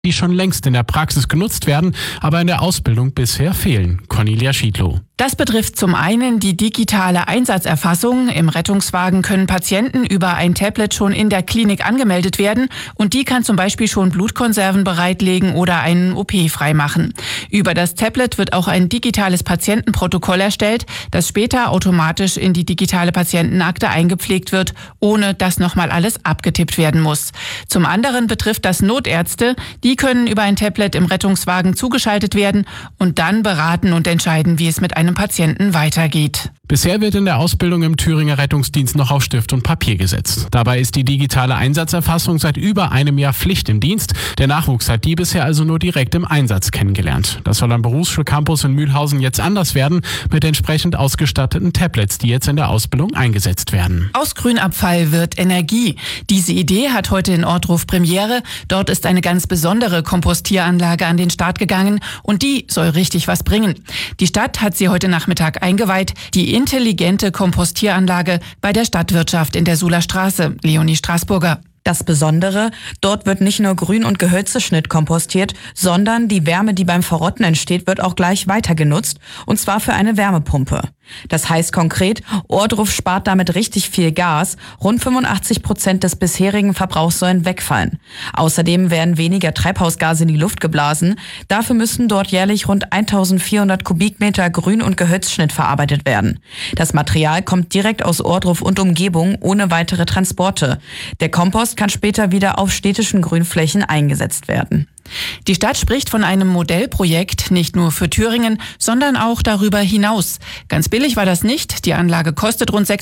die schon längst in der Praxis genutzt werden, aber in der Ausbildung bisher fehlen. Cornelia Schiedlow. Das betrifft zum einen die digitale Einsatzerfassung. Im Rettungswagen können Patienten über ein Tablet schon in der Klinik angemeldet werden und die kann zum Beispiel schon Blutkonserven bereitlegen oder einen OP freimachen. Über das Tablet wird auch ein digitales Patientenprotokoll erstellt, das später automatisch in die digitale Patientenakte eingepflegt wird, ohne dass nochmal alles abgetippt werden muss. Zum anderen betrifft das Notärzte. Die können über ein Tablet im Rettungswagen zugeschaltet werden und dann beraten und entscheiden, wie es mit einem Patienten weitergeht. Bisher wird in der Ausbildung im Thüringer Rettungsdienst noch auf Stift und Papier gesetzt. Dabei ist die digitale Einsatzerfassung seit über einem Jahr Pflicht im Dienst. Der Nachwuchs hat die bisher also nur direkt im Einsatz kennengelernt. Das soll am Berufsschulcampus in Mühlhausen jetzt anders werden, mit entsprechend ausgestatteten Tablets, die jetzt in der Ausbildung eingesetzt werden. Aus Grünabfall wird Energie. Diese Idee hat heute in Ortruf Premiere. Dort ist eine ganz besondere Kompostieranlage an den Start gegangen und die soll richtig was bringen. Die Stadt hat sie heute Nachmittag eingeweiht. Die intelligente Kompostieranlage bei der Stadtwirtschaft in der Suhler Straße. Leonie Straßburger. Das Besondere, dort wird nicht nur Grün- und Gehölzeschnitt kompostiert, sondern die Wärme, die beim Verrotten entsteht, wird auch gleich weiter genutzt, und zwar für eine Wärmepumpe. Das heißt konkret, Ohrdruf spart damit richtig viel Gas. Rund 85% des bisherigen Verbrauchs sollen wegfallen. Außerdem werden weniger Treibhausgase in die Luft geblasen. Dafür müssen dort jährlich rund 1400 Kubikmeter Grün- und Gehölzschnitt verarbeitet werden. Das Material kommt direkt aus Ohrdruf und Umgebung ohne weitere Transporte. Der Kompost kann später wieder auf städtischen Grünflächen eingesetzt werden. Die Stadt spricht von einem Modellprojekt, nicht nur für Thüringen, sondern auch darüber hinaus. Ganz billig war das nicht. Die Anlage kostet rund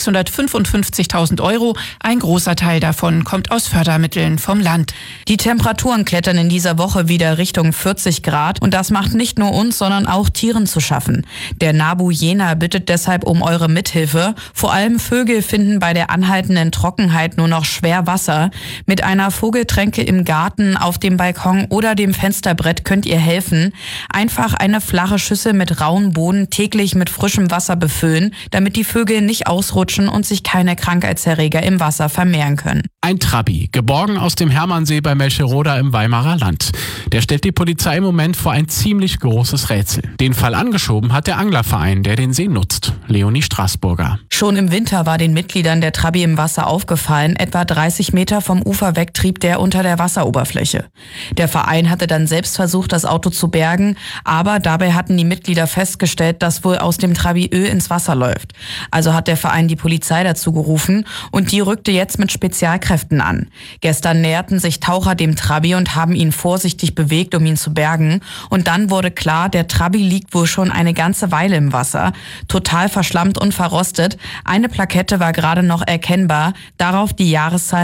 655.000 €. Ein großer Teil davon kommt aus Fördermitteln vom Land. Die Temperaturen klettern in dieser Woche wieder Richtung 40 Grad und das macht nicht nur uns, sondern auch Tieren zu schaffen. Der NABU Jena bittet deshalb um eure Mithilfe. Vor allem Vögel finden bei der anhaltenden Trockenheit nur noch schwer Wasser. Mit einer Vogeltränke im Garten, auf dem Balkon oder dem Fensterbrett könnt ihr helfen. Einfach eine flache Schüssel mit rauem Boden täglich mit frischem Wasser befüllen, damit die Vögel nicht ausrutschen und sich keine Krankheitserreger im Wasser vermehren können. Ein Trabi, geborgen aus dem Hermannsee bei Melcheroda im Weimarer Land. Der stellt die Polizei im Moment vor ein ziemlich großes Rätsel. Den Fall angeschoben hat der Anglerverein, der den See nutzt. Leonie Straßburger. Schon im Winter war den Mitgliedern der Trabi im Wasser aufgefallen. Etwa 30 Meter vom Ufer weg trieb der unter der Wasseroberfläche. Der Verein hatte dann selbst versucht, das Auto zu bergen, aber dabei hatten die Mitglieder festgestellt, dass wohl aus dem Trabi Öl ins Wasser läuft. Also hat der Verein die Polizei dazu gerufen und die rückte jetzt mit Spezialkräften an. Gestern näherten sich Taucher dem Trabi und haben ihn vorsichtig bewegt, um ihn zu bergen. Und dann wurde klar, der Trabi liegt wohl schon eine ganze Weile im Wasser, total verschlammt und verrostet. Eine Plakette war gerade noch erkennbar, darauf die Jahreszahl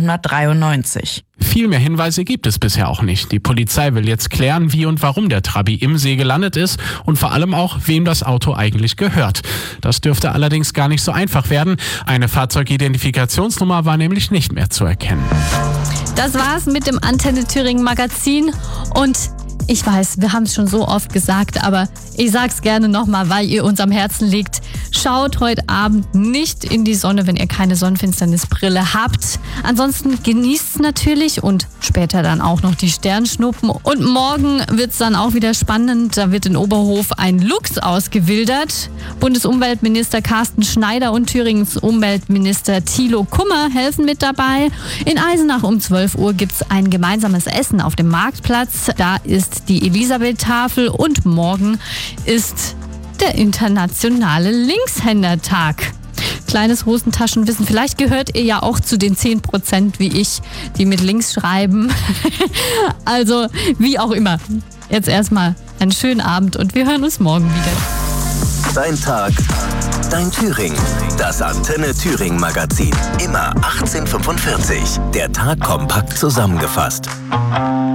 1993. Viel mehr Hinweise gibt es bisher auch nicht. Die Polizei will jetzt klären, wie und warum der Trabi im See gelandet ist und vor allem auch, wem das Auto eigentlich gehört. Das dürfte allerdings gar nicht so einfach werden. Eine Fahrzeugidentifikationsnummer war nämlich nicht mehr zu erkennen. Das war's mit dem Antenne Thüringen Magazin und ich weiß, wir haben es schon so oft gesagt, aber ich sag's gerne nochmal, weil ihr uns am Herzen liegt. Schaut heute Abend nicht in die Sonne, wenn ihr keine Sonnenfinsternisbrille habt. Ansonsten genießt es natürlich und später dann auch noch die Sternschnuppen. Und morgen wird's dann auch wieder spannend. Da wird in Oberhof ein Luchs ausgewildert. Bundesumweltminister Carsten Schneider und Thüringens Umweltminister Thilo Kummer helfen mit dabei. In Eisenach um 12 Uhr gibt's ein gemeinsames Essen auf dem Marktplatz. Da ist die Elisabeth-Tafel und morgen ist der internationale Linkshändertag. Kleines Hosentaschenwissen, vielleicht gehört ihr ja auch zu den 10% wie ich, die mit links schreiben. Also wie auch immer. Jetzt erstmal einen schönen Abend und wir hören uns morgen wieder. Dein Tag, dein Thüringen. Das Antenne Thüringen Magazin. Immer 18:45. Der Tag kompakt zusammengefasst.